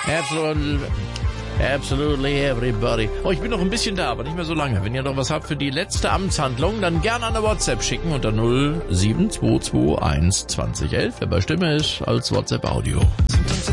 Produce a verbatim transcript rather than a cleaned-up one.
Absolutely, absolutely everybody. Oh, ich bin noch ein bisschen da, aber nicht mehr so lange. Wenn ihr noch was habt für die letzte Amtshandlung, dann gerne an der WhatsApp schicken unter null sieben zwei zwei eins zwanzig elf. Wer bei Stimme ist, als WhatsApp-Audio.